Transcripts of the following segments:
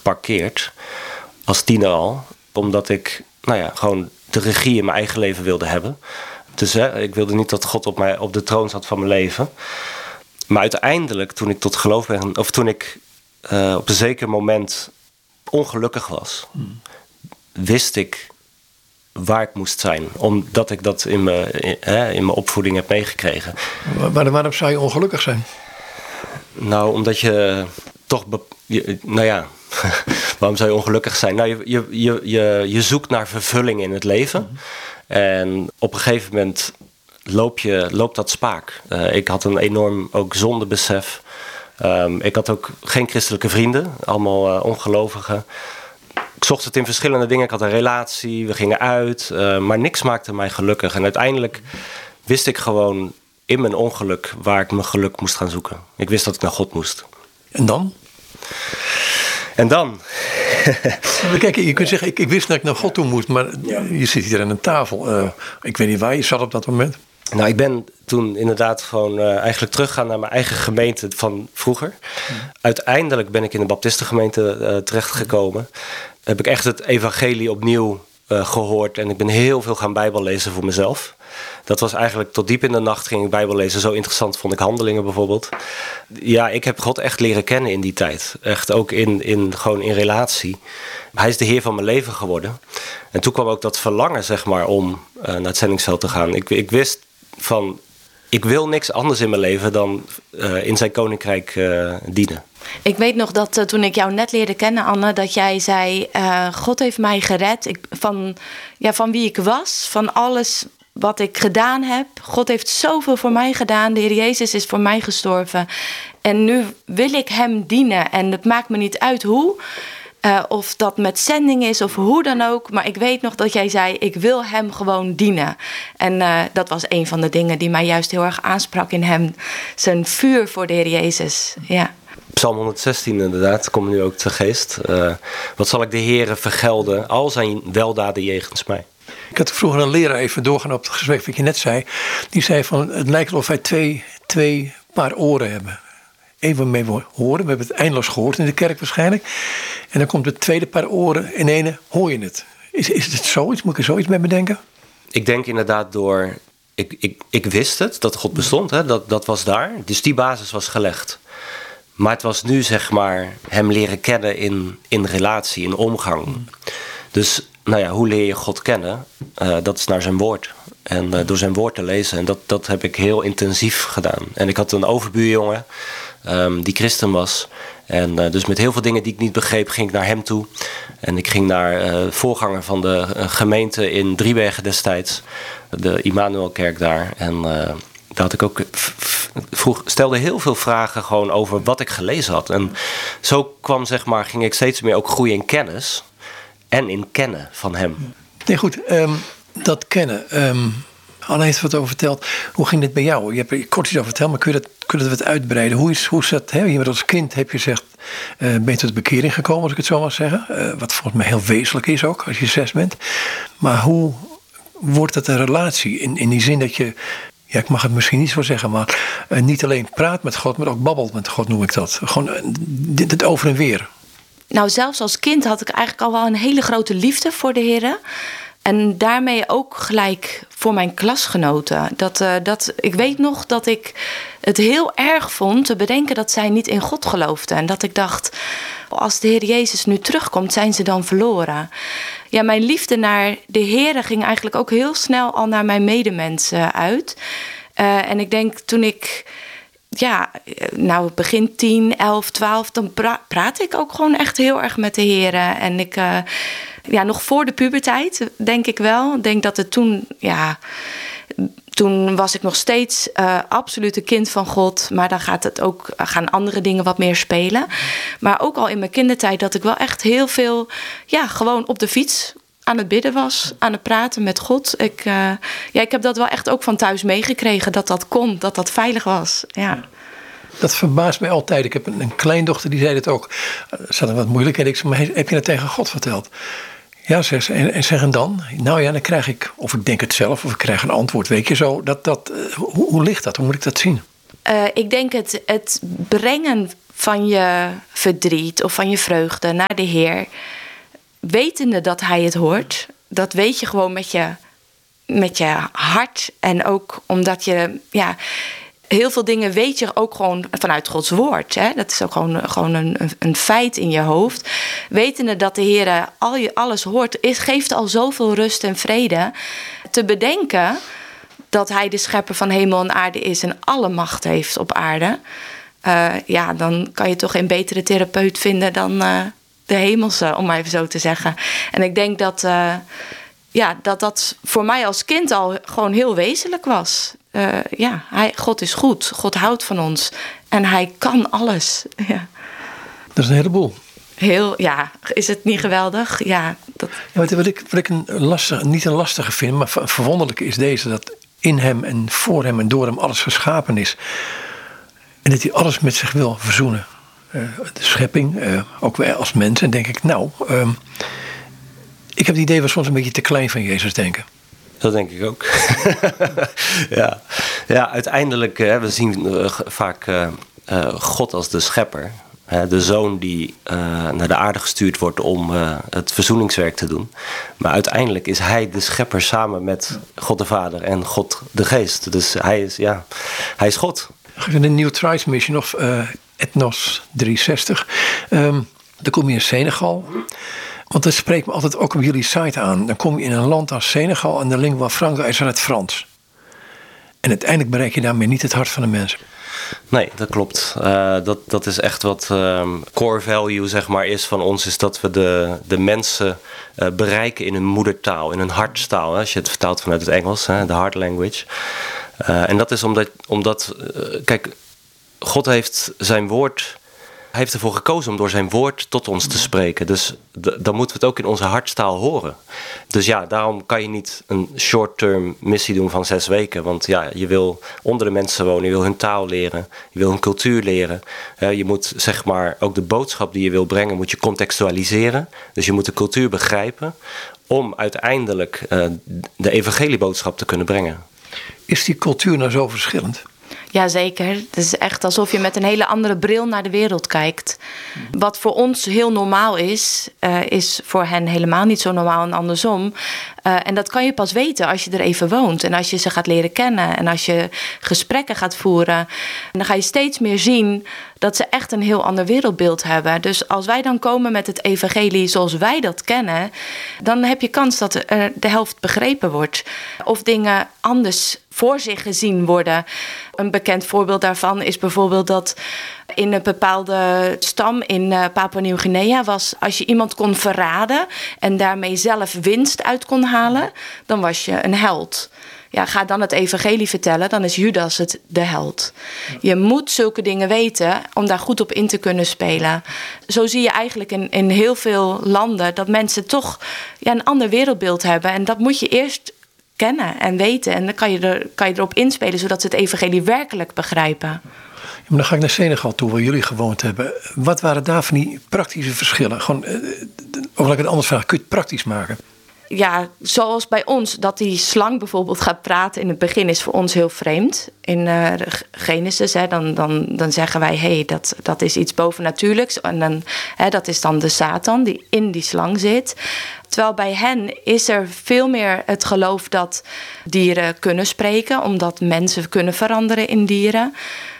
geparkeerd. Als tiener al. Omdat ik gewoon de regie in mijn eigen leven wilde hebben. Dus ik wilde niet dat God op de troon zat van mijn leven. Maar uiteindelijk, toen ik tot geloof ben... of toen ik op een zeker moment ongelukkig was... wist ik waar ik moest zijn. Omdat ik dat in mijn opvoeding heb meegekregen. Waarom zou je ongelukkig zijn? Nou, omdat je toch... waarom zou je ongelukkig zijn? Nou, je zoekt naar vervulling in het leven. En op een gegeven moment loopt dat spaak. Ik had een enorm ook zondebesef. Ik had ook geen christelijke vrienden. Allemaal ongelovigen. Ik zocht het in verschillende dingen. Ik had een relatie, we gingen uit. Maar niks maakte mij gelukkig. En uiteindelijk wist ik gewoon in mijn ongeluk waar ik mijn geluk moest gaan zoeken. Ik wist dat ik naar God moest. En dan? Kijk, je kunt zeggen, ik wist dat ik naar God toe moest. Maar je zit hier aan een tafel. Ik weet niet waar je zat op dat moment. Nou, ik ben toen inderdaad gewoon eigenlijk teruggegaan naar mijn eigen gemeente van vroeger. Uiteindelijk ben ik in de baptistengemeente terechtgekomen. Heb ik echt het evangelie opnieuw gehoord. En ik ben heel veel gaan Bijbel lezen voor mezelf. Dat was eigenlijk tot diep in de nacht ging ik Bijbel lezen. Zo interessant vond ik Handelingen bijvoorbeeld. Ja, ik heb God echt leren kennen in die tijd. Echt ook gewoon in relatie. Hij is de Heer van mijn leven geworden. En toen kwam ook dat verlangen, zeg maar, om naar het zendingsveld te gaan. Ik wist van, ik wil niks anders in mijn leven dan in zijn koninkrijk dienen. Ik weet nog dat toen ik jou net leerde kennen, Anne, dat jij zei, God heeft mij gered van wie ik was, van alles wat ik gedaan heb. God heeft zoveel voor mij gedaan. De Heer Jezus is voor mij gestorven. En nu wil ik hem dienen. En het maakt me niet uit hoe. Of dat met zending is of hoe dan ook. Maar ik weet nog dat jij zei, ik wil hem gewoon dienen. En dat was een van de dingen die mij juist heel erg aansprak in hem. Zijn vuur voor de Heer Jezus. Ja. Psalm 116 inderdaad, komt nu ook te geest. Wat zal ik de Heere vergelden, al zijn weldaden jegens mij? Ik had vroeger een leraar even doorgaan op het gesprek wat je net zei. Die zei van, het lijkt alsof wij twee paar oren hebben. Eén waarmee we horen, we hebben het eindeloos gehoord in de kerk waarschijnlijk. En dan komt het tweede paar oren, in ene hoor je het. Is het zoiets? Moet ik er zoiets mee bedenken? Ik denk inderdaad door, ik wist het, dat God bestond, hè, dat was daar. Dus die basis was gelegd. Maar het was nu, zeg maar, hem leren kennen in relatie, in omgang. Dus, hoe leer je God kennen? Dat is naar zijn woord. En door zijn woord te lezen. En dat heb ik heel intensief gedaan. En ik had een overbuurjongen die christen was. En dus met heel veel dingen die ik niet begreep, ging ik naar hem toe. En ik ging naar voorganger van de gemeente in Driebergen destijds. De Immanuelkerk daar. En daar had ik ook stelde heel veel vragen gewoon over wat ik gelezen had. En zo ging ik steeds meer ook groeien in kennis. En in kennen van hem. Nee, goed. Dat kennen. Anne heeft wat over verteld. Hoe ging dit bij jou? Je hebt er kort iets over verteld, maar kun je dat wat uitbreiden? Hoe is dat? Je bent als kind, heb je gezegd, ben je tot de bekering gekomen, als ik het zo mag zeggen. Wat volgens mij heel wezenlijk is ook, als je 6 bent. Maar hoe wordt het een relatie? In die zin dat je, ik mag het misschien niet zo zeggen, maar niet alleen praat met God, maar ook babbelt met God, noem ik dat. Gewoon dit over en weer. Nou, zelfs als kind had ik eigenlijk al wel een hele grote liefde voor de Heer. En daarmee ook gelijk voor mijn klasgenoten. Ik weet nog dat ik het heel erg vond te bedenken dat zij niet in God geloofden. En dat ik dacht, als de Heer Jezus nu terugkomt, zijn ze dan verloren. Ja, mijn liefde naar de Heer ging eigenlijk ook heel snel al naar mijn medemensen uit. En ik denk toen ik begin 10, 11, 12, dan praat ik ook gewoon echt heel erg met de Heer. En ik, nog voor de puberteit, denk ik wel. Ik denk dat het toen was ik nog steeds absoluut een kind van God. Maar dan gaan andere dingen wat meer spelen. Maar ook al in mijn kindertijd dat ik wel echt heel veel, gewoon op de fiets aan het bidden was, aan het praten met God. Ik heb dat wel echt ook van thuis meegekregen, dat kon, dat veilig was. Ja. Dat verbaast mij altijd. Ik heb een kleindochter die zei dit ook. Ze had wat moeilijk. En ik zei, maar heb je het tegen God verteld? Ja, zegt ze. En zeggen dan? Nou ja, dan krijg ik, of ik denk het zelf, of ik krijg een antwoord. Weet je zo, hoe ligt dat? Hoe moet ik dat zien? Ik denk het brengen van je verdriet of van je vreugde naar de Heer, wetende dat hij het hoort. Dat weet je gewoon met je hart. En ook omdat je, heel veel dingen weet je ook gewoon vanuit Gods woord. Hè? Dat is ook gewoon een feit in je hoofd. Wetende dat de Heer alles hoort, geeft al zoveel rust en vrede. Te bedenken dat hij de schepper van hemel en aarde is en alle macht heeft op aarde. Dan kan je toch geen betere therapeut vinden dan de hemelse, om maar even zo te zeggen. En ik denk dat voor mij als kind al gewoon heel wezenlijk was. God is goed. God houdt van ons. En hij kan alles. Ja. Dat is een heleboel. Is het niet geweldig? Ja. Wat ik niet een lastige vind, maar verwonderlijk is deze, dat in hem en voor hem en door hem alles geschapen is. En dat hij alles met zich wil verzoenen. De schepping, ook wij als mensen, denk ik, ik heb het idee we soms een beetje te klein van Jezus denken. Dat denk ik ook. Ja, uiteindelijk, we zien vaak God als de schepper. De zoon die naar de aarde gestuurd wordt om het verzoeningswerk te doen. Maar uiteindelijk is hij de schepper samen met God de Vader en God de Geest. Dus hij is God. In de New Thrice Mission of Ethnos 360. Dan kom je in Senegal. Want dat spreekt me altijd ook op jullie site aan. Dan kom je in een land als Senegal en de lingua franca is het Frans. En uiteindelijk bereik je daarmee niet het hart van de mensen. Nee, dat klopt. Dat is echt wat core value zeg maar is van ons. Is dat we de mensen bereiken in hun moedertaal, in hun hartstaal. Als je het vertaalt vanuit het Engels, de heart language. En dat is omdat kijk, God heeft zijn woord. Hij heeft ervoor gekozen om door zijn woord tot ons te spreken. Dus dan moeten we het ook in onze hartstaal horen. Dus daarom kan je niet een short-term missie doen van 6 weken. Want je wil onder de mensen wonen, je wil hun taal leren, je wil hun cultuur leren. Je moet zeg maar ook de boodschap die je wil brengen, moet je contextualiseren. Dus je moet de cultuur begrijpen om uiteindelijk de evangelieboodschap te kunnen brengen. Is die cultuur nou zo verschillend? Jazeker. Het is echt alsof je met een hele andere bril naar de wereld kijkt. Wat voor ons heel normaal is voor hen helemaal niet zo normaal en andersom. En dat kan je pas weten als je er even woont. En als je ze gaat leren kennen. En als je gesprekken gaat voeren. En dan ga je steeds meer zien dat ze echt een heel ander wereldbeeld hebben. Dus als wij dan komen met het evangelie zoals wij dat kennen, dan heb je kans dat de helft begrepen wordt. Of dingen anders voor zich gezien worden. Een bekend voorbeeld daarvan is bijvoorbeeld dat in een bepaalde stam in Papua Nieuw-Guinea was, als je iemand kon verraden en daarmee zelf winst uit kon halen, dan was je een held. Ga dan het evangelie vertellen, dan is Judas de held. Je moet zulke dingen weten om daar goed op in te kunnen spelen. Zo zie je eigenlijk in heel veel landen dat mensen toch een ander wereldbeeld hebben. En dat moet je eerst kennen en weten. En dan kan je erop inspelen, zodat ze het evangelie werkelijk begrijpen. Maar dan ga ik naar Senegal toe, waar jullie gewoond hebben. Wat waren daar van die praktische verschillen? Gewoon, of laat ik het anders vragen, kun je het praktisch maken? Zoals bij ons, dat die slang bijvoorbeeld gaat praten in het begin is voor ons heel vreemd. In Genesis, dan zeggen wij, dat is iets bovennatuurlijks. En dan, dat is dan de Satan die in die slang zit. Terwijl bij hen is er veel meer het geloof dat dieren kunnen spreken, omdat mensen kunnen veranderen in dieren.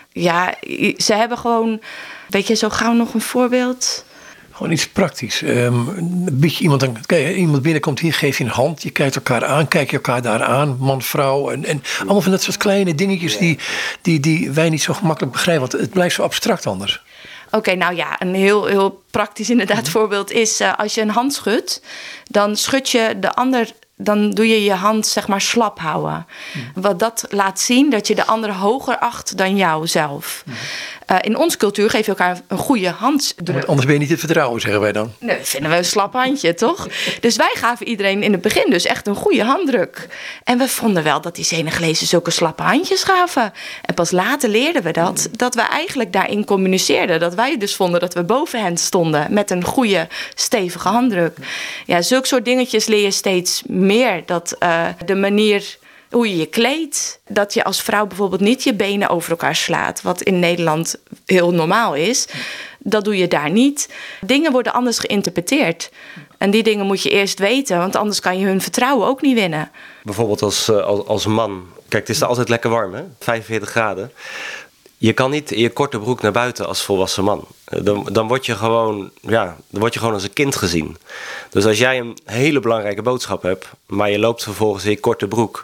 Ze hebben gewoon, weet je, zo gauw nog een voorbeeld. Gewoon iets praktisch. Bied je iemand binnenkomt hier, geef je een hand. Je kijkt elkaar aan, kijk je elkaar daar aan. Man, vrouw. En allemaal van dat soort kleine dingetjes die wij niet zo gemakkelijk begrijpen. Want het blijft zo abstract anders. Oké, een heel, heel praktisch inderdaad voorbeeld is als je een hand schudt, dan schud je de ander. Dan doe je je hand zeg maar slap houden. Wat dat laat zien dat je de ander hoger acht dan jouzelf. In onze cultuur geef je elkaar een goede handdruk. Anders ben je niet te vertrouwen, zeggen wij dan. Nee, vinden we een slap handje, toch? Dus wij gaven iedereen in het begin dus echt een goede handdruk. En we vonden wel dat die Senegalezen zulke slappe handjes gaven. En pas later leerden we dat we eigenlijk daarin communiceerden. Dat wij dus vonden dat we boven hen stonden met een goede, stevige handdruk. Zulke soort dingetjes leer je steeds meer. Dat de manier hoe je je kleedt. Dat je als vrouw bijvoorbeeld niet je benen over elkaar slaat. Wat in Nederland heel normaal is. Dat doe je daar niet. Dingen worden anders geïnterpreteerd. En die dingen moet je eerst weten. Want anders kan je hun vertrouwen ook niet winnen. Bijvoorbeeld als man. Kijk, het is er altijd lekker warm, hè? 45 graden. Je kan niet in je korte broek naar buiten als volwassen man. Dan word je gewoon als een kind gezien. Dus als jij een hele belangrijke boodschap hebt, maar je loopt vervolgens in je korte broek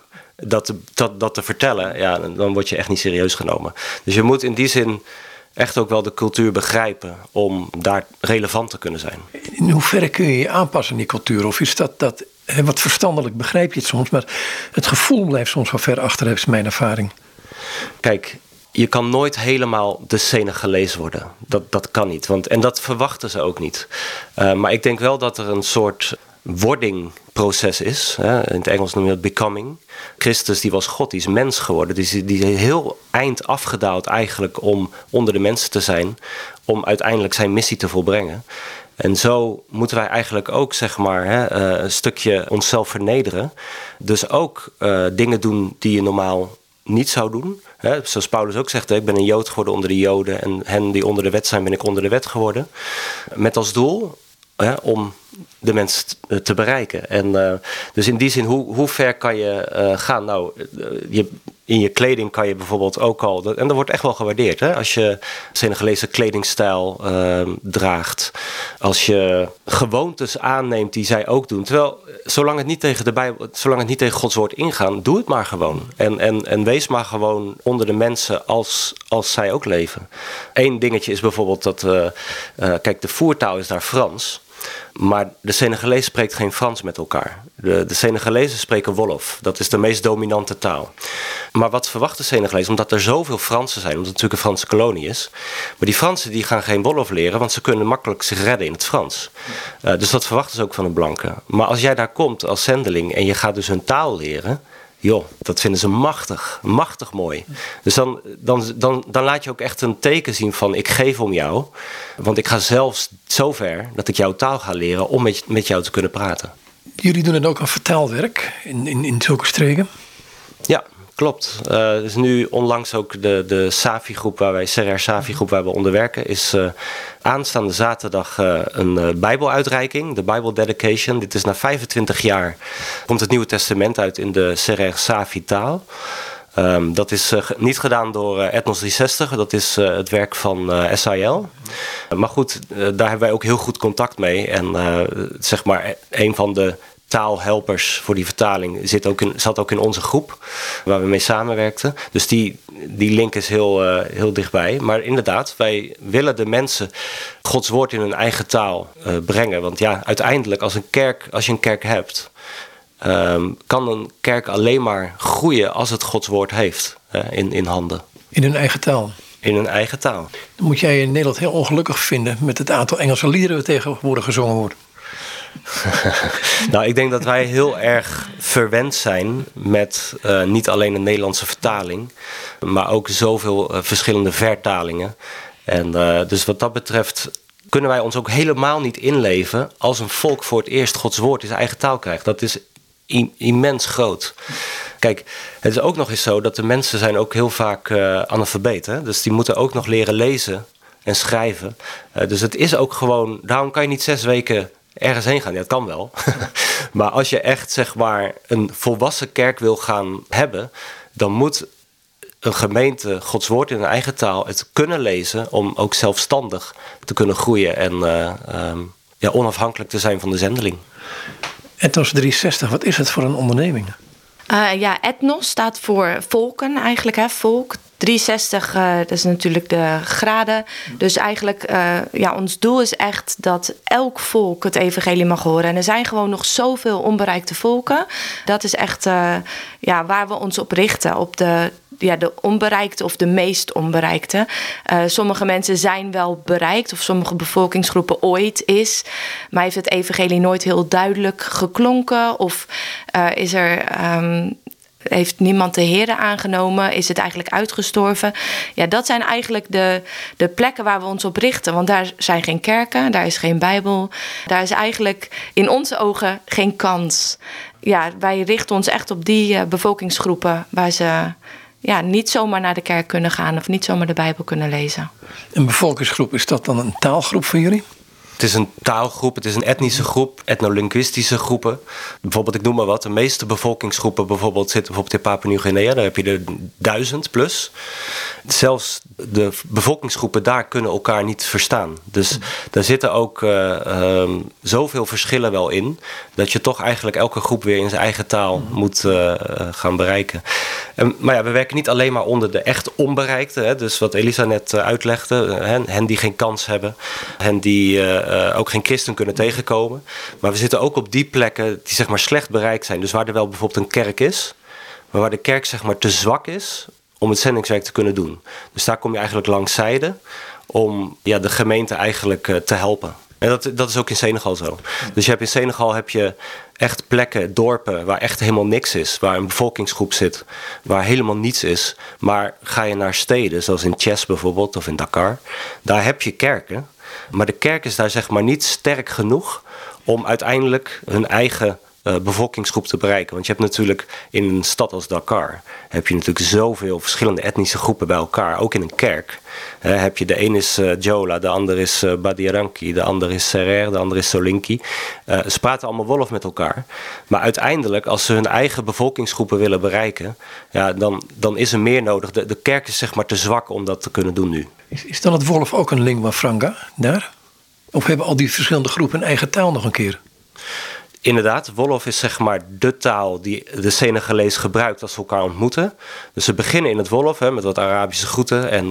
dat te vertellen, ja, dan word je echt niet serieus genomen. Dus je moet in die zin echt ook wel de cultuur begrijpen om daar relevant te kunnen zijn. In hoeverre kun je je aanpassen aan die cultuur? Of is dat wat verstandelijk begrijp je het soms, maar het gevoel blijft soms wel ver achter, is mijn ervaring. Kijk, je kan nooit helemaal de Senegalees worden. Dat kan niet. En dat verwachten ze ook niet. Maar ik denk wel dat er een soort wordingproces is. In het Engels noem je dat becoming. Christus die was God, die is mens geworden. Die is heel eind afgedaald eigenlijk om onder de mensen te zijn. Om uiteindelijk zijn missie te volbrengen. En zo moeten wij eigenlijk ook een stukje onszelf vernederen. Dus ook dingen doen die je normaal niet zou doen. Zoals Paulus ook zegt, ik ben een Jood geworden onder de Joden en hen die onder de wet zijn, ben ik onder de wet geworden. Met als doel om de mens te bereiken. En dus in die zin, hoe ver kan je gaan? Nou, in je kleding kan je bijvoorbeeld ook al, en dat wordt echt wel gewaardeerd, als je Senegalese kledingstijl draagt, als je gewoontes aanneemt die zij ook doen. Terwijl, zolang het niet tegen de Bijbel, zolang het niet tegen Gods woord ingaan, doe het maar gewoon. En wees maar gewoon onder de mensen als zij ook leven. Eén dingetje is bijvoorbeeld dat, kijk, de voertaal is daar Frans. Maar de Senegalees spreekt geen Frans met elkaar. De Senegalezen spreken Wolof. Dat is de meest dominante taal. Maar wat verwacht de Senegalees? Omdat er zoveel Fransen zijn, omdat het natuurlijk een Franse kolonie is. Maar die Fransen die gaan geen Wolof leren, want ze kunnen makkelijk zich redden in het Frans. Dus dat verwachten ze ook van een blanke. Maar als jij daar komt als zendeling en je gaat dus hun taal leren, joh, dat vinden ze machtig mooi. Dus dan laat je ook echt een teken zien van ik geef om jou. Want ik ga zelfs zover dat ik jouw taal ga leren om met jou te kunnen praten. Jullie doen het ook aan vertaalwerk in zulke streken? Ja, klopt. Dus nu onlangs ook de Safi-groep Serer Safi-groep waar we onder werken, is aanstaande zaterdag een Bijbeluitreiking, de Bible Dedication. Dit is na 25 jaar, komt het Nieuwe Testament uit in de Serer Safi-taal. Dat is niet gedaan door Ethnos 360, dat is het werk van SIL. Maar goed, daar hebben wij ook heel goed contact mee. En een van de taalhelpers voor die vertaling zat ook in onze groep waar we mee samenwerkten. Dus die link is heel dichtbij. Maar inderdaad, wij willen de mensen Gods woord in hun eigen taal brengen. Want ja, uiteindelijk als je een kerk hebt, kan een kerk alleen maar groeien als het Gods woord heeft in handen. In hun eigen taal? In hun eigen taal. Dan moet jij in Nederland heel ongelukkig vinden met het aantal Engelse liederen dat tegenwoordig gezongen wordt. Nou, ik denk dat wij heel erg verwend zijn met niet alleen een Nederlandse vertaling, maar ook zoveel verschillende vertalingen. En dus wat dat betreft kunnen wij ons ook helemaal niet inleven als een volk voor het eerst Gods woord in zijn eigen taal krijgt. Dat is immens groot. Kijk, het is ook nog eens zo dat de mensen zijn ook heel vaak analfabeet. Hè? Dus die moeten ook nog leren lezen en schrijven. Dus het is ook gewoon, daarom kan je niet 6 weken ergens heen gaan. Ja, dat kan wel. Maar als je echt een volwassen kerk wil gaan hebben, dan moet een gemeente Gods woord in hun eigen taal het kunnen lezen om ook zelfstandig te kunnen groeien en onafhankelijk te zijn van de zendeling. Ethnos 360, wat is het voor een onderneming? Ethnos staat voor volken eigenlijk, volk. 360, dat is natuurlijk de graden. Dus eigenlijk, ons doel is echt dat elk volk het evangelie mag horen. En er zijn gewoon nog zoveel onbereikte volken. Dat is echt waar we ons op richten. Op de onbereikte of de meest onbereikte. Sommige mensen zijn wel bereikt, of sommige bevolkingsgroepen ooit is. Maar heeft het evangelie nooit heel duidelijk geklonken? Of is er Heeft niemand de Here aangenomen? Is het eigenlijk uitgestorven? Ja, dat zijn eigenlijk de plekken waar we ons op richten. Want daar zijn geen kerken, daar is geen Bijbel. Daar is eigenlijk in onze ogen geen kans. Ja, wij richten ons echt op die bevolkingsgroepen waar ze niet zomaar naar de kerk kunnen gaan of niet zomaar de Bijbel kunnen lezen. Een bevolkingsgroep, is dat dan een taalgroep voor jullie? Het is een taalgroep, het is een etnische groep, etnolinguïstische groepen. Bijvoorbeeld, ik noem maar wat, de meeste bevolkingsgroepen bijvoorbeeld zitten bijvoorbeeld in Papua-Nieuw-Guinea. Daar heb je er 1000 plus. Zelfs de bevolkingsgroepen daar kunnen elkaar niet verstaan. Dus daar zitten ook zoveel verschillen wel in, dat je toch eigenlijk elke groep weer in zijn eigen taal moet gaan bereiken. Maar ja, we werken niet alleen maar onder de echt onbereikte. Hè, dus wat Elisa net uitlegde, hen die geen kans hebben, hen die ook geen christen kunnen tegenkomen. Maar we zitten ook op die plekken die zeg maar slecht bereikt zijn. Dus waar er wel bijvoorbeeld een kerk is, maar waar de kerk zeg maar te zwak is om het zendingswerk te kunnen doen. Dus daar kom je eigenlijk langs zijde om de gemeente eigenlijk te helpen. En dat is ook in Senegal zo. Dus in Senegal heb je echt plekken, dorpen waar echt helemaal niks is. Waar een bevolkingsgroep zit, waar helemaal niets is. Maar ga je naar steden, zoals in Thiès bijvoorbeeld of in Dakar. Daar heb je kerken. Maar de kerk is daar zeg maar niet sterk genoeg om uiteindelijk hun eigen bevolkingsgroep te bereiken. Want je hebt natuurlijk in een stad als Dakar heb je natuurlijk zoveel verschillende etnische groepen bij elkaar. Ook in een kerk heb je de een is Jola, de ander is Badiaranki, de ander is Serer, de ander is Solinki. Ze praten allemaal Wolof met elkaar. Maar uiteindelijk, als ze hun eigen bevolkingsgroepen willen bereiken, dan is er meer nodig. De kerk is zeg maar te zwak om dat te kunnen doen nu. Is dan het Wolof ook een lingua franca daar? Of hebben al die verschillende groepen een eigen taal nog een keer? Inderdaad, Wolof is zeg maar de taal die de Senegalees gebruikt als ze elkaar ontmoeten. Dus ze beginnen in het Wolof met wat Arabische groeten en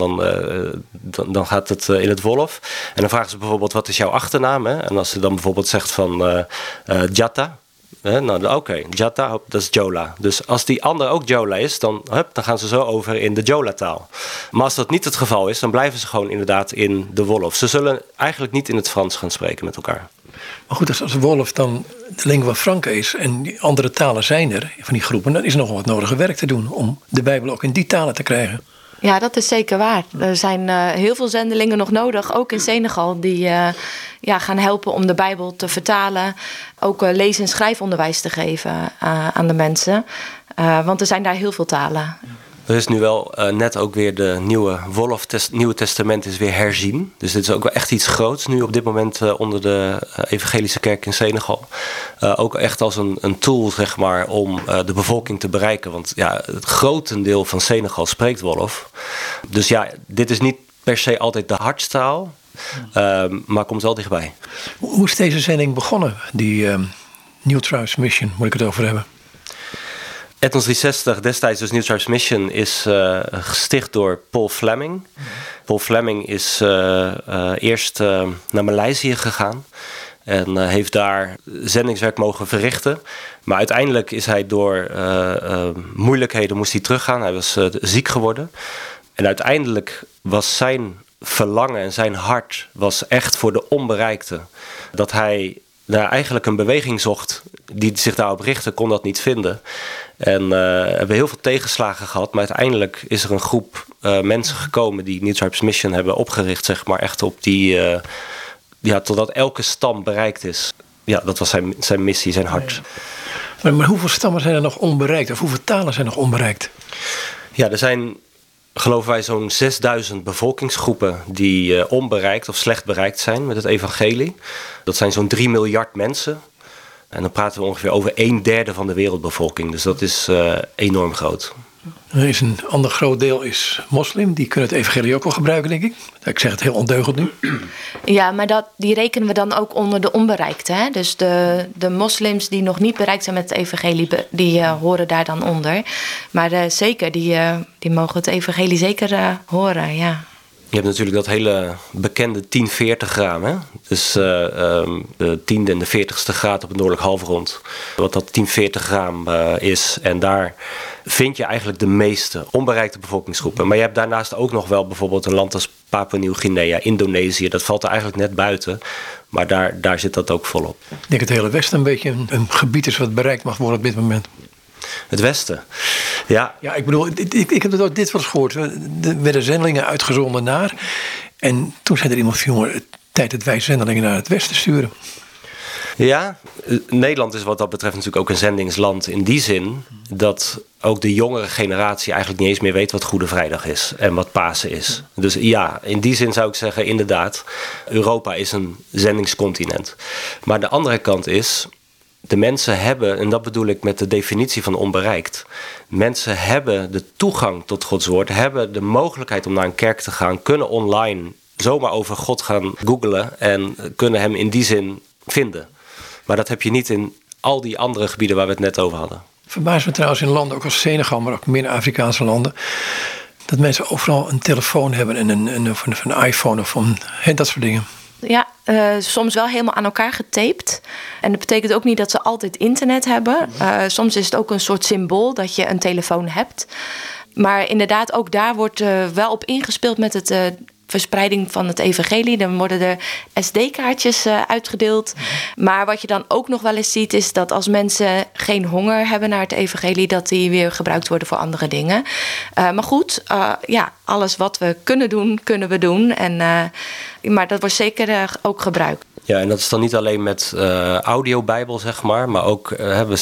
dan gaat het in het Wolof. En dan vragen ze bijvoorbeeld, wat is jouw achternaam? Hè? En als ze dan bijvoorbeeld zegt van Jatta, oké, Jatta, dat is Jola. Dus als die ander ook Jola is, dan gaan ze zo over in de Jola-taal. Maar als dat niet het geval is, dan blijven ze gewoon inderdaad in de Wolof. Ze zullen eigenlijk niet in het Frans gaan spreken met elkaar. Maar goed, als Wolof dan de lingua franca is en die andere talen zijn er, van die groepen, dan is er nog wat nodige werk te doen om de Bijbel ook in die talen te krijgen. Ja, dat is zeker waar. Er zijn heel veel zendelingen nog nodig, ook in Senegal, die gaan helpen om de Bijbel te vertalen. Ook lees- en schrijfonderwijs te geven aan de mensen. Want er zijn daar heel veel talen. Er is nu wel net ook weer de nieuwe Wolof Nieuwe Testament is weer herzien. Dus dit is ook wel echt iets groots nu op dit moment onder de evangelische kerk in Senegal. Ook echt als een tool zeg maar om de bevolking te bereiken. Want het grotendeel van Senegal spreekt Wolof. Dus dit is niet per se altijd de hardstaal, maar komt wel dichtbij. Hoe is deze zending begonnen? Die New Tribes Mission, moet ik het over hebben? Ethnos 360, destijds dus New Tribes Mission, is gesticht door Paul Fleming. Paul Fleming is eerst naar Maleisië gegaan en heeft daar zendingswerk mogen verrichten. Maar uiteindelijk is hij door moeilijkheden moest hij teruggaan. Hij was ziek geworden. En uiteindelijk was zijn verlangen en zijn hart was echt voor de onbereikte. Dat hij eigenlijk een beweging zocht die zich daarop richtte, kon dat niet vinden. En hebben heel veel tegenslagen gehad. Maar uiteindelijk is er een groep mensen gekomen die New Tribes Mission hebben opgericht, zeg maar, echt op die totdat elke stam bereikt is. Ja, dat was zijn missie, zijn hart. Maar hoeveel stammen zijn er nog onbereikt? Of hoeveel talen zijn nog onbereikt? Ja, er zijn, geloven wij, zo'n 6000 bevolkingsgroepen die onbereikt of slecht bereikt zijn met het evangelie. Dat zijn zo'n 3 miljard mensen. En dan praten we ongeveer over 1/3 van de wereldbevolking. Dus dat is enorm groot. Er is een ander groot deel is moslim. Die kunnen het evangelie ook wel gebruiken, denk ik. Ik zeg het heel ondeugend nu. Ja, maar die rekenen we dan ook onder de onbereikte. Hè? Dus de moslims die nog niet bereikt zijn met het evangelie, die horen daar dan onder. Maar zeker, die mogen het evangelie zeker horen, ja. Je hebt natuurlijk dat hele bekende 10-40 gram. Hè? Dus de 10e en de 40ste graad op het noordelijk halfrond. Wat dat 10-40 gram is. En daar vind je eigenlijk de meeste onbereikte bevolkingsgroepen. Maar je hebt daarnaast ook nog wel bijvoorbeeld een land als Papua-Nieuw-Guinea, Indonesië. Dat valt er eigenlijk net buiten. Maar daar zit dat ook volop. Ik denk het hele Westen een beetje een gebied is wat bereikt mag worden op dit moment. Het Westen. Ja. Ja, ik bedoel, ik heb dit wel eens gehoord. Er werden zendelingen uitgezonden naar. En toen zei er iemand van, jongen, tijd dat wij zendelingen naar het Westen sturen. Ja, Nederland is wat dat betreft natuurlijk ook een zendingsland in die zin dat ook de jongere generatie eigenlijk niet eens meer weet wat Goede Vrijdag is en wat Pasen is. Dus ja, in die zin zou ik zeggen inderdaad, Europa is een zendingscontinent. Maar de andere kant is, de mensen hebben, en dat bedoel ik met de definitie van onbereikt, mensen hebben de toegang tot Gods woord, hebben de mogelijkheid om naar een kerk te gaan, kunnen online zomaar over God gaan googlen en kunnen hem in die zin vinden. Maar dat heb je niet in al die andere gebieden waar we het net over hadden. Verbaast me trouwens in landen, ook als Senegal, maar ook meer Afrikaanse landen, dat mensen overal een telefoon hebben en een iPhone of dat soort dingen. Ja, soms wel helemaal aan elkaar getaped. En dat betekent ook niet dat ze altijd internet hebben. Soms is het ook een soort symbool dat je een telefoon hebt. Maar inderdaad, ook daar wordt wel op ingespeeld met het verspreiding van het evangelie. Dan worden er SD-kaartjes uitgedeeld. Maar wat je dan ook nog wel eens ziet, is dat als mensen geen honger hebben naar het evangelie, dat die weer gebruikt worden voor andere dingen. Maar goed, alles wat we kunnen doen, kunnen we doen. Maar dat wordt zeker ook gebruikt. Ja, en dat is dan niet alleen met audiobijbel, zeg maar ook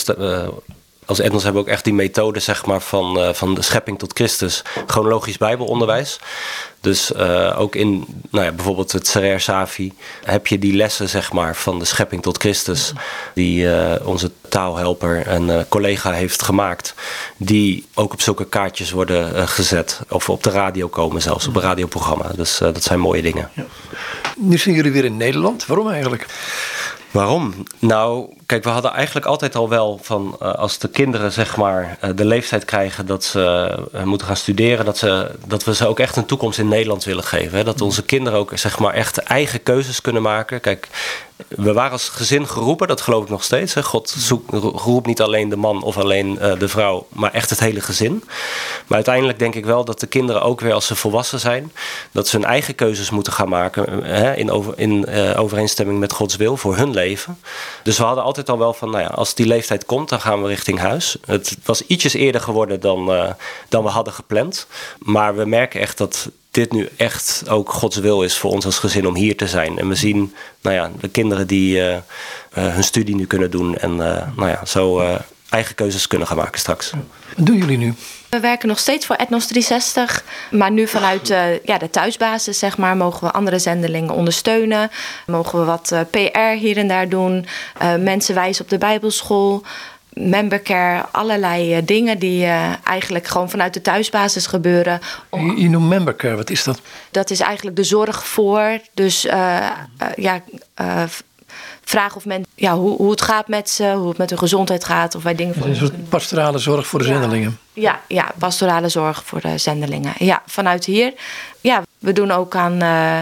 als Edmonds hebben we ook echt die methode, zeg maar, van de schepping tot Christus, chronologisch bijbelonderwijs. Dus ook in bijvoorbeeld het Serer Safi heb je die lessen, zeg maar, van de schepping tot Christus, die onze taalhelper en collega heeft gemaakt, die ook op zulke kaartjes worden gezet of op de radio komen, zelfs op een radioprogramma. Dus dat zijn mooie dingen. Ja. Nu zijn jullie weer in Nederland. Waarom eigenlijk? Waarom? Nou, kijk, we hadden eigenlijk altijd al wel van als de kinderen, zeg maar, de leeftijd krijgen dat ze moeten gaan studeren, dat we ze ook echt een toekomst in Nederland willen geven. Hè? Dat onze kinderen ook, zeg maar, echt eigen keuzes kunnen maken. Kijk, we waren als gezin geroepen, dat geloof ik nog steeds. Hè? God roept niet alleen de man of alleen de vrouw, maar echt het hele gezin. Maar uiteindelijk denk ik wel dat de kinderen ook weer als ze volwassen zijn, dat ze hun eigen keuzes moeten gaan maken, in overeenstemming met Gods wil voor hun leven. Dus we hadden altijd al wel van, als die leeftijd komt, dan gaan we richting huis. Het was ietsjes eerder geworden dan we hadden gepland. Maar we merken echt dat dit nu echt ook Gods wil is voor ons als gezin om hier te zijn. En we zien de kinderen die hun studie nu kunnen doen en zo eigen keuzes kunnen gaan maken straks. Wat doen jullie nu? We werken nog steeds voor Ethnos 360, maar nu vanuit de thuisbasis, zeg maar, mogen we andere zendelingen ondersteunen. Mogen we wat PR hier en daar doen, mensen wijzen op de Bijbelschool, membercare, allerlei dingen die eigenlijk gewoon vanuit de thuisbasis gebeuren. Je noemt membercare, wat is dat? Dat is eigenlijk de zorg voor, dus vragen of mensen, hoe het gaat met ze, hoe het met hun gezondheid gaat, of wij dingen voor. Een soort pastorale zorg voor de zendelingen. Ja, pastorale zorg voor de zendelingen. Ja, vanuit hier. Ja, we doen ook aan.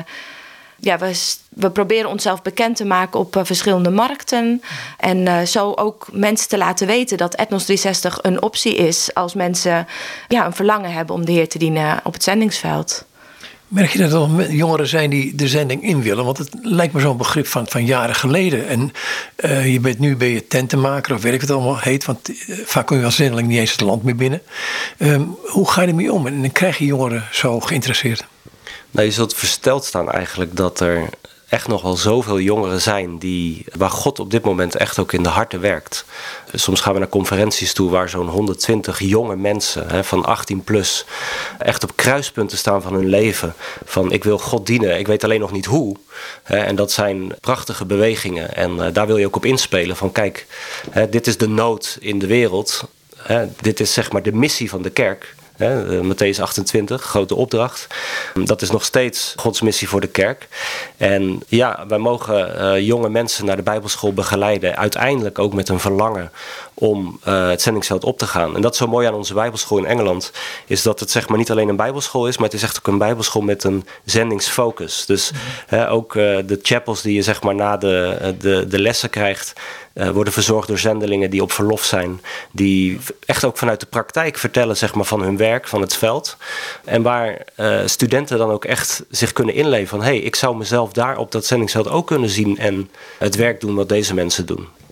We proberen onszelf bekend te maken op verschillende markten. En zo ook mensen te laten weten dat Ethnos 360 een optie is als mensen een verlangen hebben om de Heer te dienen op het zendingsveld. Merk je dat er nog jongeren zijn die de zending in willen? Want het lijkt me zo'n begrip van jaren geleden. En nu ben je tentenmaker of weet ik wat het allemaal heet. Want vaak kom je als zendeling niet eens het land meer binnen. Hoe ga je ermee om? En dan krijg je jongeren zo geïnteresseerd. Nou, je zult versteld staan eigenlijk dat er echt nog wel zoveel jongeren zijn waar God op dit moment echt ook in de harten werkt. Soms gaan we naar conferenties toe waar zo'n 120 jonge mensen van 18 plus echt op kruispunten staan van hun leven. Van ik wil God dienen, ik weet alleen nog niet hoe. En dat zijn prachtige bewegingen en daar wil je ook op inspelen van kijk, dit is de nood in de wereld. Dit is zeg maar de missie van de kerk. Mattheüs 28, grote opdracht. Dat is nog steeds Gods missie voor de kerk. En wij mogen jonge mensen naar de Bijbelschool begeleiden. Uiteindelijk ook met een verlangen om het zendingsveld op te gaan. En dat is zo mooi aan onze Bijbelschool in Engeland. Is dat het zeg maar niet alleen een Bijbelschool is, maar het is echt ook een Bijbelschool met een zendingsfocus. Dus ook de chapels die je zeg maar na de lessen krijgt, worden verzorgd door zendelingen die op verlof zijn. Die echt ook vanuit de praktijk vertellen zeg maar, van hun werk, van het veld. En waar studenten dan ook echt zich kunnen inleven van ik zou mezelf daar op dat zendingsveld ook kunnen zien en het werk doen wat deze mensen doen.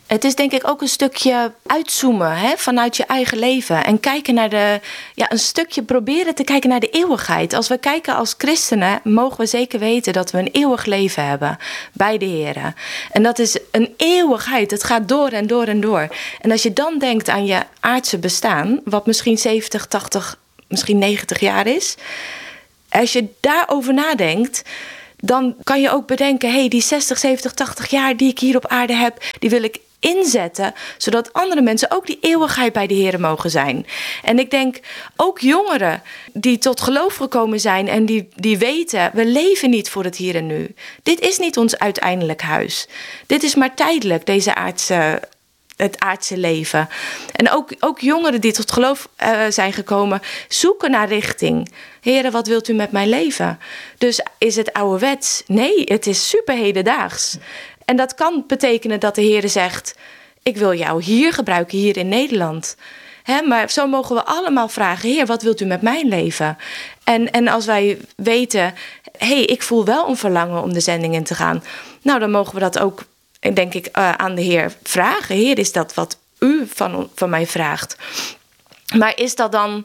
Het is denk ik ook een stukje uitzoomen, hè, vanuit je eigen leven. En kijken naar een stukje proberen te kijken naar de eeuwigheid. Als we kijken als christenen, mogen we zeker weten dat we een eeuwig leven hebben bij de Heer. En dat is een eeuwigheid. Het gaat door en door en door. En als je dan denkt aan je aardse bestaan, wat misschien 70, 80, misschien 90 jaar is. Als je daarover nadenkt, dan kan je ook bedenken, die 60, 70, 80 jaar die ik hier op aarde heb, die wil ik inzetten, zodat andere mensen ook die eeuwigheid bij de Heer mogen zijn. En ik denk ook jongeren die tot geloof gekomen zijn en die weten, we leven niet voor het hier en nu. Dit is niet ons uiteindelijk huis. Dit is maar tijdelijk, het aardse leven. En ook jongeren die tot geloof zijn gekomen, zoeken naar richting. Heere, wat wilt u met mijn leven? Dus is het ouderwets? Nee, het is super hedendaags. En dat kan betekenen dat de Heere zegt, ik wil jou hier gebruiken, hier in Nederland. Maar zo mogen we allemaal vragen, Heer, wat wilt u met mijn leven? En als wij weten, ik voel wel een verlangen om de zending in te gaan. Nou, dan mogen we dat ook, denk ik, aan de Heer vragen. Heer, is dat wat u van mij vraagt? Maar is dat dan,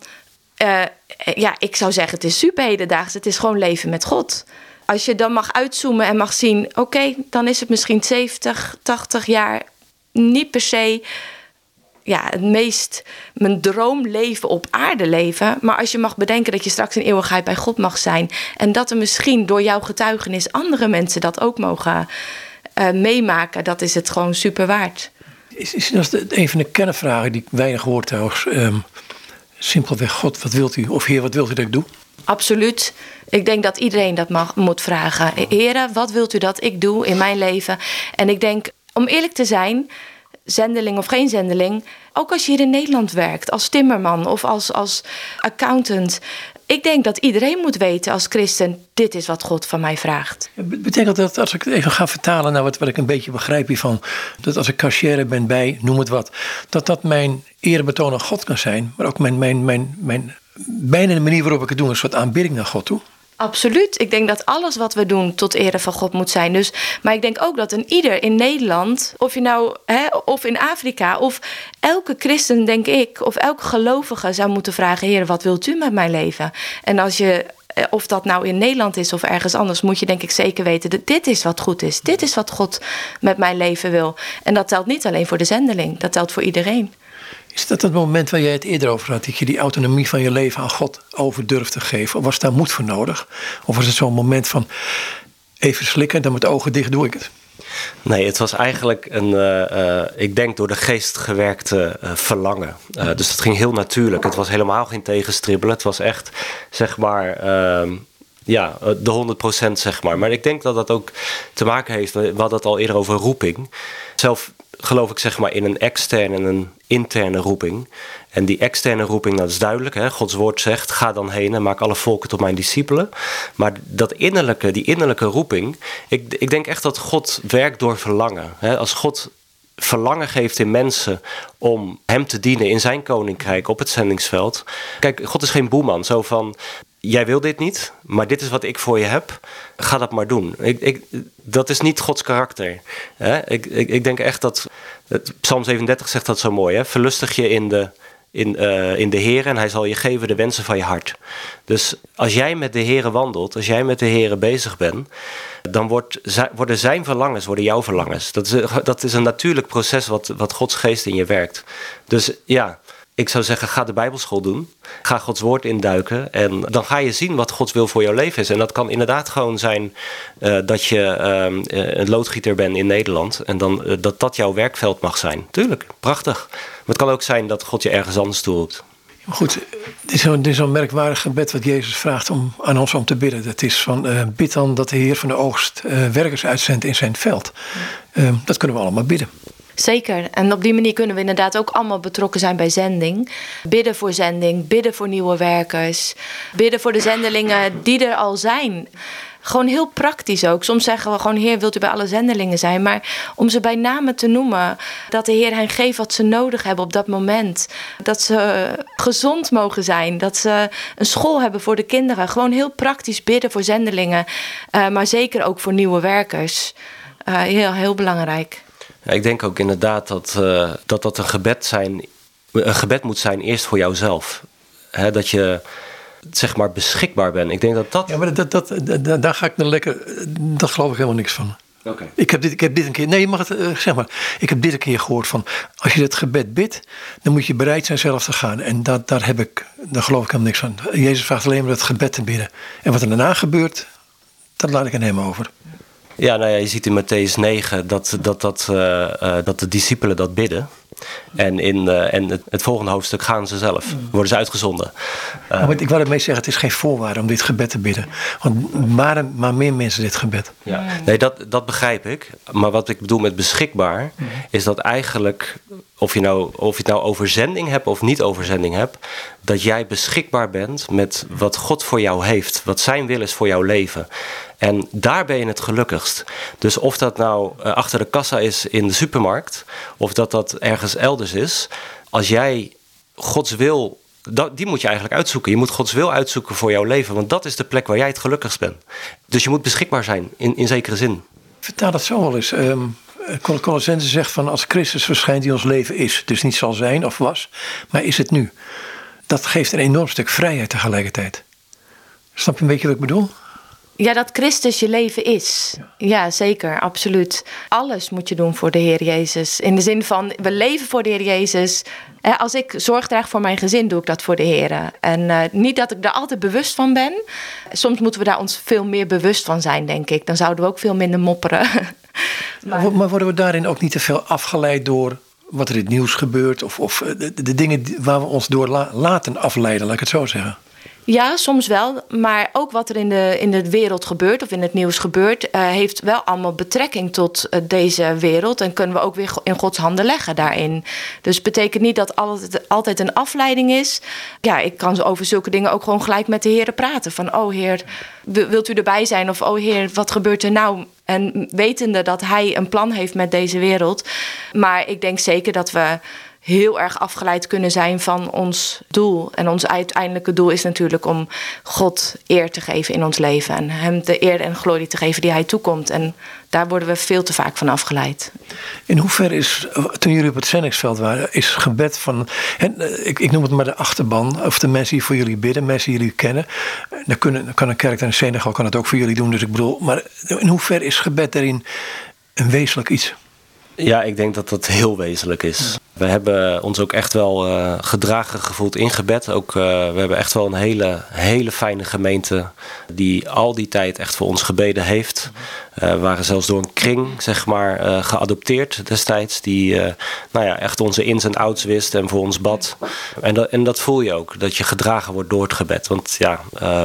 ik zou zeggen, het is super hedendaags. Het is gewoon leven met God. Als je dan mag uitzoomen en mag zien, oké, dan is het misschien 70, 80 jaar niet per se het meest mijn droomleven op aarde leven. Maar als je mag bedenken dat je straks in eeuwigheid bij God mag zijn. En dat er misschien door jouw getuigenis andere mensen dat ook mogen meemaken. Dat is het gewoon super waard. Is dat een van de kernvragen die ik weinig hoor trouwens. Simpelweg, God, wat wilt u? Of Heer, wat wilt u dat ik doe? Absoluut. Ik denk dat iedereen dat moet vragen. Heere, wat wilt u dat ik doe in mijn leven? En ik denk, om eerlijk te zijn, zendeling of geen zendeling, ook als je hier in Nederland werkt, als timmerman of als accountant. Ik denk dat iedereen moet weten als christen, dit is wat God van mij vraagt. Betekent dat, als ik het even ga vertalen naar wat ik een beetje begrijp hiervan, dat als ik cashier ben bij, noem het wat, dat mijn erebetoon aan God kan zijn, maar ook mijn bijna de manier waarop ik het doe, een soort aanbidding naar God toe? Absoluut. Ik denk dat alles wat we doen tot ere van God moet zijn. Maar ik denk ook dat een ieder in Nederland, of je nou, of in Afrika, of elke christen, denk ik, of elke gelovige zou moeten vragen, Heer, wat wilt u met mijn leven? En of dat nou in Nederland is of ergens anders, moet je denk ik zeker weten dat dit is wat goed is. Dit is wat God met mijn leven wil. En dat telt niet alleen voor de zendeling, dat telt voor iedereen. Is dat het moment waar jij het eerder over had, dat je die autonomie van je leven aan God over durft te geven? Of was daar moed voor nodig? Of was het zo'n moment van even slikken, dan met de ogen dicht doe ik het? Nee, het was eigenlijk ik denk door de geest gewerkte verlangen. Dus dat ging heel natuurlijk. Het was helemaal geen tegenstribbelen. Het was echt, zeg maar, de 100% zeg maar. Maar ik denk dat dat ook te maken heeft, we hadden het al eerder over roeping. Zelf geloof ik zeg maar in een externe en een interne roeping. En die externe roeping, dat is duidelijk. Hè? Gods woord zegt, ga dan heen en maak alle volken tot mijn discipelen. Maar die innerlijke roeping, ik denk echt dat God werkt door verlangen. Hè? Als God verlangen geeft in mensen om hem te dienen in zijn koninkrijk op het zendingsveld. Kijk, God is geen boeman, zo van, jij wil dit niet, maar dit is wat ik voor je heb. Ga dat maar doen. Dat is niet Gods karakter. Hè? Ik denk echt dat, Psalm 37 zegt dat zo mooi. Hè? Verlustig je in de Heer en hij zal je geven de wensen van je hart. Dus als jij met de Heer wandelt, als jij met de Heer bezig bent, dan worden zijn verlangens, worden jouw verlangens. Dat is een natuurlijk proces wat Gods geest in je werkt. Dus ja, ik zou zeggen, ga de Bijbelschool doen. Ga Gods woord induiken. En dan ga je zien wat Gods wil voor jouw leven is. En dat kan inderdaad gewoon zijn dat je een loodgieter bent in Nederland. En dan dat jouw werkveld mag zijn. Tuurlijk, prachtig. Maar het kan ook zijn dat God je ergens anders toe roept. Goed, dit is zo'n merkwaardig gebed wat Jezus vraagt aan ons om te bidden. Dat is van, bid dan dat de Heer van de oogst werkers uitzendt in zijn veld. Dat kunnen we allemaal bidden. Zeker. En op die manier kunnen we inderdaad ook allemaal betrokken zijn bij zending. Bidden voor zending, bidden voor nieuwe werkers. Bidden voor de zendelingen die er al zijn. Gewoon heel praktisch ook. Soms zeggen we gewoon, Heer, wilt u bij alle zendelingen zijn? Maar om ze bij name te noemen, dat de Heer hen geeft wat ze nodig hebben op dat moment. Dat ze gezond mogen zijn. Dat ze een school hebben voor de kinderen. Gewoon heel praktisch bidden voor zendelingen. Maar zeker ook voor nieuwe werkers. Heel, heel belangrijk. Ja, ik denk ook inderdaad dat een gebed moet zijn eerst voor jouzelf. Dat je zeg maar beschikbaar bent. Ik denk dat. Ja, maar daar ga ik dan lekker. Dat geloof ik helemaal niks van. Okay. Ik heb dit een keer. Nee, je mag het zeg maar. Ik heb dit een keer gehoord van. Als je het gebed bidt, dan moet je bereid zijn zelf te gaan. En daar geloof ik helemaal niks van. Jezus vraagt alleen maar het gebed te bidden. En wat er daarna gebeurt, dat laat ik aan hem over. Ja, nou ja, je ziet in Mattheüs 9 dat de discipelen dat bidden. En het volgende hoofdstuk gaan ze zelf. Worden ze uitgezonden. Maar ik wil ermee zeggen, het is geen voorwaarde om dit gebed te bidden. Want maar meer mensen dit gebed. Ja. Nee, dat begrijp ik. Maar wat ik bedoel met beschikbaar, is dat eigenlijk, of je het nou over zending hebt of niet over zending hebt, dat jij beschikbaar bent met wat God voor jou heeft. Wat zijn wil is voor jouw leven. En daar ben je het gelukkigst. Dus of dat nou achter de kassa is in de supermarkt, of dat ergens elders is. Als jij Gods wil, die moet je eigenlijk uitzoeken. Je moet Gods wil uitzoeken voor jouw leven. Want dat is de plek waar jij het gelukkigst bent. Dus je moet beschikbaar zijn, in zekere zin. Vertaal dat zo wel eens. Colossenzen zegt van als Christus verschijnt die ons leven is. Dus niet zal zijn of was, maar is het nu. Dat geeft een enorm stuk vrijheid tegelijkertijd. Snap je een beetje wat ik bedoel? Ja, dat Christus je leven is. Ja, zeker, absoluut. Alles moet je doen voor de Heer Jezus. In de zin van, we leven voor de Heer Jezus. Als ik zorg draag voor mijn gezin, doe ik dat voor de Heer. En niet dat ik daar altijd bewust van ben. Soms moeten we daar ons veel meer bewust van zijn, denk ik. Dan zouden we ook veel minder mopperen. Maar worden we daarin ook niet te veel afgeleid door wat er in het nieuws gebeurt? Of de dingen waar we ons door laten afleiden, laat ik het zo zeggen? Ja, soms wel. Maar ook wat er in de wereld gebeurt of in het nieuws gebeurt, heeft wel allemaal betrekking tot deze wereld. En kunnen we ook weer in Gods handen leggen daarin. Dus het betekent niet dat altijd een afleiding is. Ja, ik kan over zulke dingen ook gewoon gelijk met de Heer praten. Van, oh Heer, wilt u erbij zijn? Of, oh Heer, wat gebeurt er nou? En wetende dat Hij een plan heeft met deze wereld. Maar ik denk zeker dat we heel erg afgeleid kunnen zijn van ons doel. En ons uiteindelijke doel is natuurlijk om God eer te geven in ons leven. En hem de eer en glorie te geven die hij toekomt. En daar worden we veel te vaak van afgeleid. In hoeverre is, toen jullie op het zendingsveld waren, is gebed van, ik noem het maar de achterban, of de mensen die voor jullie bidden, mensen die jullie kennen. Dan kan een kerk en een Senegal kan het ook voor jullie doen. Dus ik bedoel, maar in hoeverre is gebed daarin een wezenlijk iets? Ja, ik denk dat dat heel wezenlijk is. We hebben ons ook echt wel gedragen gevoeld in gebed. Ook, we hebben echt wel een hele fijne gemeente die al die tijd echt voor ons gebeden heeft. We waren zelfs door een kring, zeg maar, geadopteerd destijds. Die echt onze ins en outs wist en voor ons bad. En dat voel je ook, dat je gedragen wordt door het gebed. Want ja,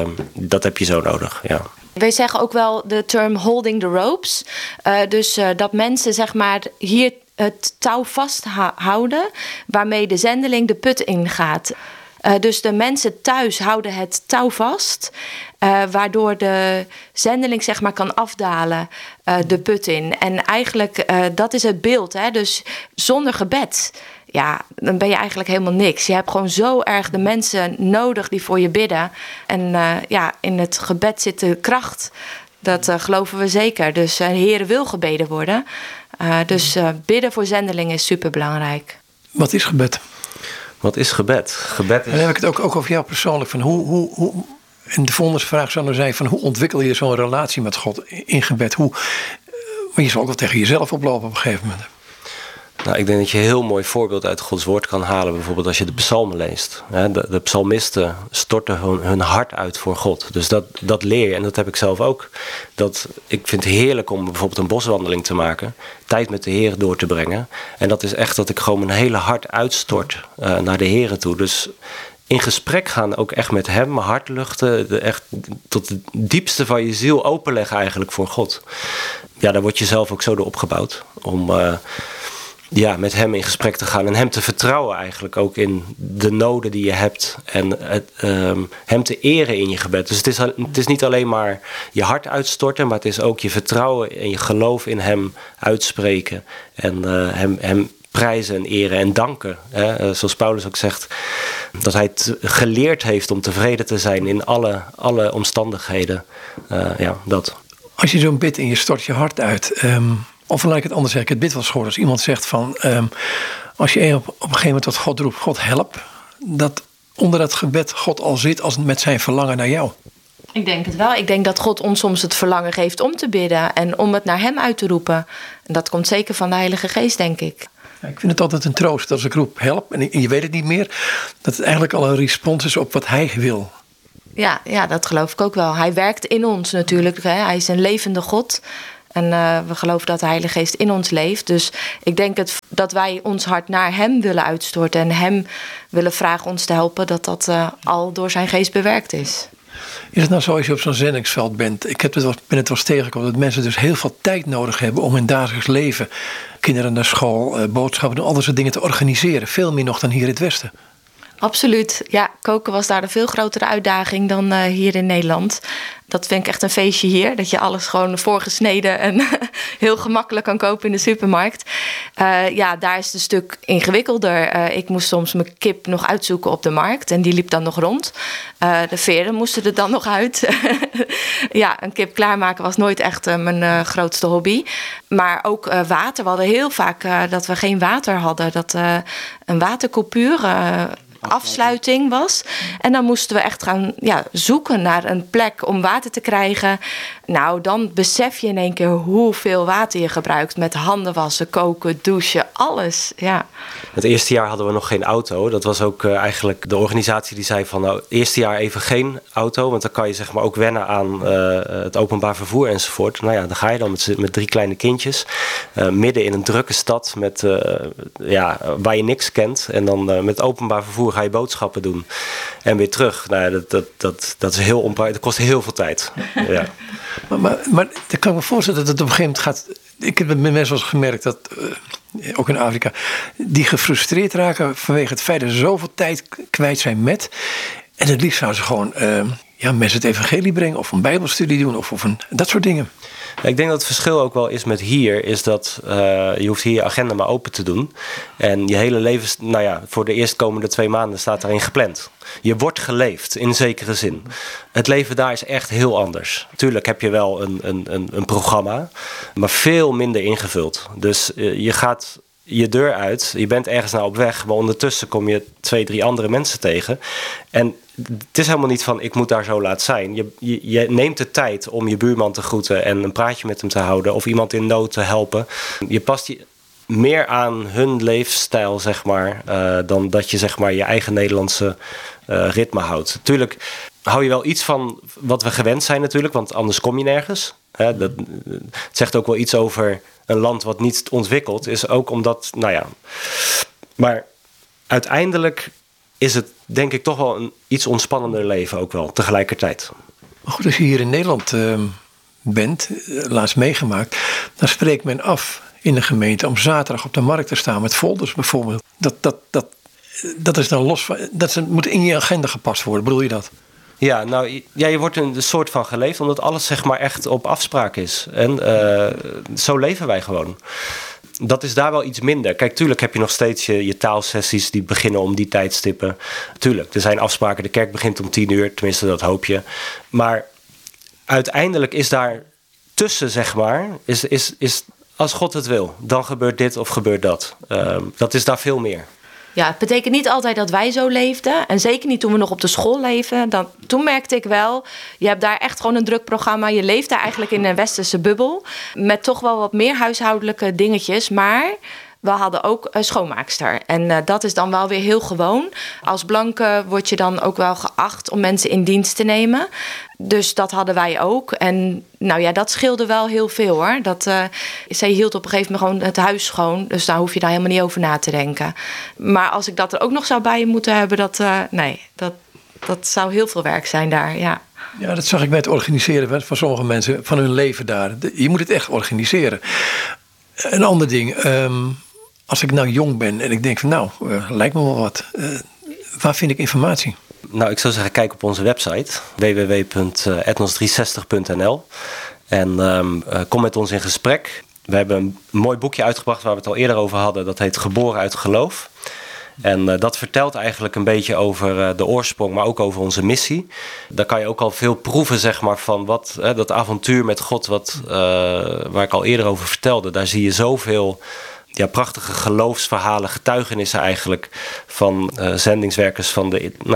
dat heb je zo nodig, ja. Wij zeggen ook wel de term holding the ropes. Dus dat mensen zeg maar hier het touw vasthouden waarmee de zendeling de put ingaat. Dus de mensen thuis houden het touw vast, waardoor de zendeling zeg maar kan afdalen de put in. En eigenlijk dat is het beeld. Hè? Dus zonder gebed, ja, dan ben je eigenlijk helemaal niks. Je hebt gewoon zo erg de mensen nodig die voor je bidden. En in het gebed zit de kracht. Dat geloven we zeker. Dus de Heer wil gebeden worden. Dus bidden voor zendelingen is superbelangrijk. Wat is gebed? Wat is gebed? Gebed is... Dan heb ik het ook over jou persoonlijk. Van hoe, en de volgende vraag zou dan zijn van hoe ontwikkel je zo'n relatie met God in gebed? Maar je zal ook wel tegen jezelf oplopen op een gegeven moment. Nou, ik denk dat je een heel mooi voorbeeld uit Gods woord kan halen. Bijvoorbeeld als je de psalmen leest. De psalmisten storten hun hart uit voor God. Dus dat leer je. En dat heb ik zelf ook. Ik vind het heerlijk om bijvoorbeeld een boswandeling te maken. Tijd met de Heer door te brengen. En dat is echt dat ik gewoon mijn hele hart uitstort naar de Heer toe. Dus in gesprek gaan ook echt met hem. Mijn hart luchten. Echt tot het diepste van je ziel openleggen eigenlijk voor God. Ja, daar word je zelf ook zo door opgebouwd. Om... met hem in gesprek te gaan en hem te vertrouwen eigenlijk ook in de noden die je hebt en hem te eren in je gebed. Dus het is niet alleen maar je hart uitstorten, maar het is ook je vertrouwen en je geloof in hem uitspreken en hem prijzen en eren en danken. Zoals Paulus ook zegt, dat hij het geleerd heeft om tevreden te zijn in alle omstandigheden. Dat. Als je zo'n bidt en je stort je hart uit... Of laat ik het anders zeggen, ik heb dit wel eens gehoord. Als iemand zegt van, als je op een gegeven moment tot God roept, God help, dat onder dat gebed God al zit als met zijn verlangen naar jou. Ik denk het wel. Ik denk dat God ons soms het verlangen geeft om te bidden en om het naar hem uit te roepen. En dat komt zeker van de Heilige Geest, denk ik. Ja, ik vind het altijd een troost als ik roep help en je weet het niet meer, dat het eigenlijk al een respons is op wat hij wil. Ja, dat geloof ik ook wel. Hij werkt in ons natuurlijk. Hè. Hij is een levende God. En we geloven dat de Heilige Geest in ons leeft. Dus ik denk dat wij ons hart naar hem willen uitstorten en hem willen vragen ons te helpen, dat al door zijn geest bewerkt is. Is het nou zo als je op zo'n zendingsveld bent? Ik ben het wel eens tegengekomen dat mensen dus heel veel tijd nodig hebben om hun dagelijks leven, kinderen naar school, boodschappen, al dat soort dingen te organiseren. Veel meer nog dan hier in het Westen. Absoluut. Ja, koken was daar een veel grotere uitdaging dan hier in Nederland. Dat vind ik echt een feestje hier. Dat je alles gewoon voorgesneden en heel gemakkelijk kan kopen in de supermarkt. Daar is het een stuk ingewikkelder. Ik moest soms mijn kip nog uitzoeken op de markt. En die liep dan nog rond. De veren moesten er dan nog uit. Ja, een kip klaarmaken was nooit echt mijn grootste hobby. Maar ook water. We hadden heel vaak dat we geen water hadden. Dat een watercoupure afsluiting was. En dan moesten we echt gaan zoeken naar een plek om water te krijgen. Nou, dan besef je in één keer hoeveel water je gebruikt. Met handen wassen, koken, douchen, alles. Ja. Het eerste jaar hadden we nog geen auto. Dat was ook eigenlijk de organisatie die zei van, nou, het eerste jaar even geen auto. Want dan kan je zeg maar ook wennen aan het openbaar vervoer enzovoort. Nou ja, dan ga je dan met 3 kleine kindjes. Midden in een drukke stad waar je niks kent. En dan met openbaar vervoer ga je boodschappen doen. En weer terug. Nou ja, dat is heel dat kost heel veel tijd. Ja. Maar dan kan ik me voorstellen dat het op een gegeven moment gaat. Ik heb met mensen wel eens gemerkt dat, ook in Afrika, die gefrustreerd raken vanwege het feit dat ze zoveel tijd kwijt zijn met. En het liefst zouden ze gewoon mensen het evangelie brengen of een bijbelstudie doen of dat soort dingen. Ik denk dat het verschil ook wel is met hier, is dat je hoeft hier je agenda maar open te doen. En je hele leven, voor de eerstkomende 2 maanden staat daarin gepland. Je wordt geleefd, in zekere zin. Het leven daar is echt heel anders. Tuurlijk heb je wel een programma, maar veel minder ingevuld. Dus je gaat je deur uit, je bent ergens op weg, maar ondertussen kom je 2, 3 andere mensen tegen. En het is helemaal niet van, ik moet daar zo laat zijn. Je neemt de tijd om je buurman te groeten en een praatje met hem te houden of iemand in nood te helpen. Je past je meer aan hun leefstijl, zeg maar, dan dat je zeg maar je eigen Nederlandse ritme houdt. Tuurlijk hou je wel iets van wat we gewend zijn natuurlijk, want anders kom je nergens. Het zegt ook wel iets over een land wat niet ontwikkeld is, ook omdat, maar uiteindelijk is het denk ik toch wel een iets ontspannender leven ook wel, tegelijkertijd. Maar goed, als je hier in Nederland bent, laatst meegemaakt, dan spreekt men af in de gemeente om zaterdag op de markt te staan met folders bijvoorbeeld. Dat is dan los van, moet in je agenda gepast worden, bedoel je dat? Ja, je wordt een soort van geleefd, omdat alles zeg maar echt op afspraak is. En zo leven wij gewoon. Dat is daar wel iets minder. Kijk, tuurlijk heb je nog steeds je taalsessies die beginnen om die tijdstippen. Tuurlijk, er zijn afspraken, de kerk begint om 10:00, tenminste dat hoop je. Maar uiteindelijk is daar tussen, zeg maar, is als God het wil, dan gebeurt dit of gebeurt dat. Dat is daar veel meer. Ja, het betekent niet altijd dat wij zo leefden. En zeker niet toen we nog op de school leefden. Toen merkte ik wel, je hebt daar echt gewoon een druk programma. Je leeft daar eigenlijk in een westerse bubbel. Met toch wel wat meer huishoudelijke dingetjes. Maar we hadden ook een schoonmaakster. En dat is dan wel weer heel gewoon. Als blanke word je dan ook wel geacht om mensen in dienst te nemen. Dus dat hadden wij ook. En dat scheelde wel heel veel hoor. Zij hield op een gegeven moment gewoon het huis schoon. Dus daar hoef je daar helemaal niet over na te denken. Maar als ik dat er ook nog zou bij moeten hebben, dat zou heel veel werk zijn daar, ja. Ja, dat zag ik bij het organiseren van sommige mensen, van hun leven daar. Je moet het echt organiseren. Een ander ding, als ik nou jong ben en ik denk van lijkt me wel wat. Waar vind ik informatie? Nou, ik zou zeggen, kijk op onze website www.etnos360.nl en kom met ons in gesprek. We hebben een mooi boekje uitgebracht waar we het al eerder over hadden. Dat heet Geboren uit Geloof. En dat vertelt eigenlijk een beetje over de oorsprong, maar ook over onze missie. Daar kan je ook al veel proeven, zeg maar, van dat avontuur met God, waar ik al eerder over vertelde. Daar zie je zoveel prachtige geloofsverhalen, getuigenissen eigenlijk van zendingswerkers van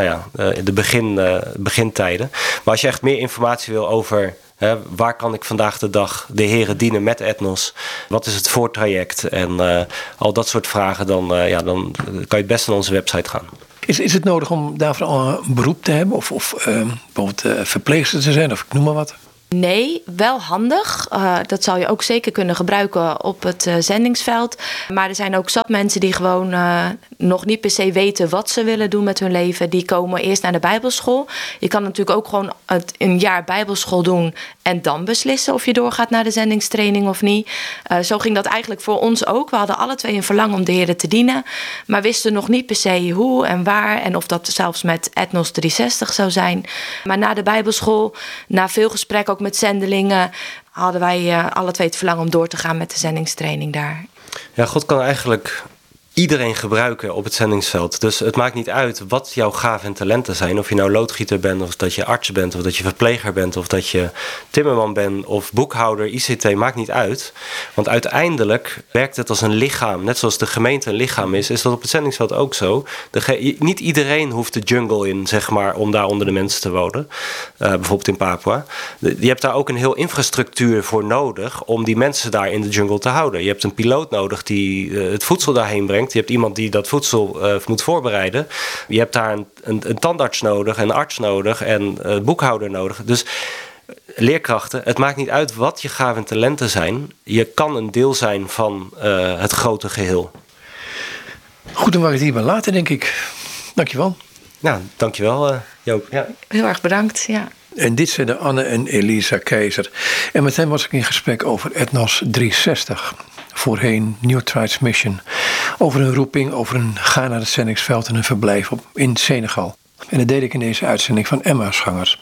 de begintijden. Maar als je echt meer informatie wil over waar kan ik vandaag de dag de Here dienen met Ethnos? Wat is het voortraject? En al dat soort vragen, dan kan je het best naar onze website gaan. Is het nodig om daarvoor al een beroep te hebben? Of bijvoorbeeld verpleegster te zijn? Of ik noem maar wat. Nee, wel handig. Dat zou je ook zeker kunnen gebruiken op het zendingsveld. Maar er zijn ook zat mensen die gewoon nog niet per se weten wat ze willen doen met hun leven. Die komen eerst naar de Bijbelschool. Je kan natuurlijk ook gewoon een jaar Bijbelschool doen en dan beslissen of je doorgaat naar de zendingstraining of niet. Zo ging dat eigenlijk voor ons ook. We hadden alle twee een verlangen om de Heer te dienen. Maar wisten nog niet per se hoe en waar. En of dat zelfs met Ethnos 360 zou zijn. Maar na de Bijbelschool, na veel gesprek ook met zendelingen, hadden wij alle twee het verlangen om door te gaan met de zendingstraining daar. Ja, God kan eigenlijk iedereen gebruiken op het zendingsveld. Dus het maakt niet uit wat jouw gaven en talenten zijn. Of je nou loodgieter bent, of dat je arts bent, of dat je verpleger bent, of dat je timmerman bent, of boekhouder, ICT, maakt niet uit. Want uiteindelijk werkt het als een lichaam. Net zoals de gemeente een lichaam is dat op het zendingsveld ook zo. Niet iedereen hoeft de jungle in, zeg maar, om daar onder de mensen te wonen. Bijvoorbeeld in Papua. Je hebt daar ook een heel infrastructuur voor nodig om die mensen daar in de jungle te houden. Je hebt een piloot nodig die het voedsel daarheen brengt. Je hebt iemand die dat voedsel moet voorbereiden. Je hebt daar een tandarts nodig, een arts nodig en een boekhouder nodig. Dus leerkrachten, het maakt niet uit wat je gaven en talenten zijn. Je kan een deel zijn van het grote geheel. Goed, dan mag ik het hierbij laten, denk ik. Dankjewel. Nou, dankjewel Joop. Ja. Heel erg bedankt, ja. En dit zijn de Anne en Elisa Keizer. En met hen was ik in gesprek over Ethnos 360. Voorheen New Tribes Mission. Over een roeping, over een gaan naar het zendingsveld en een verblijf in Senegal. En dat deed ik in deze uitzending van Emmausgangers.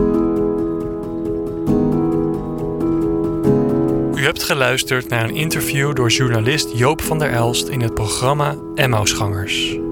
U hebt geluisterd naar een interview door journalist Joop van der Elst in het programma Emmausgangers.